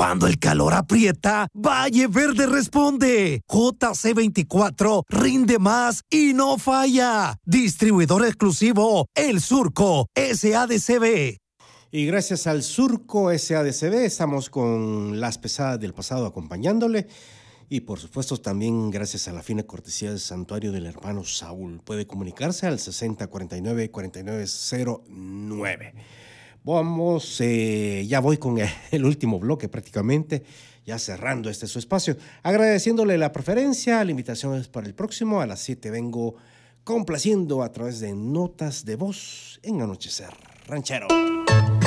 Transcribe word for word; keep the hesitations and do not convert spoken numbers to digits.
Cuando el calor aprieta, Valle Verde responde. J C veinticuatro rinde más y no falla. Distribuidor exclusivo El Surco S A D C B. Y gracias al Surco S A D C B estamos con Las Pesadas del Pasado acompañándole. Y por supuesto también gracias a la fina cortesía del Santuario del Hermano Saúl. Puede comunicarse al sesenta cuarenta y nueve cuarenta y nueve cero nueve. Vamos, eh, ya voy con el último bloque prácticamente, ya cerrando este su espacio. Agradeciéndole la preferencia, la invitación es para el próximo. A las siete vengo complaciendo a través de notas de voz en Anochecer Ranchero.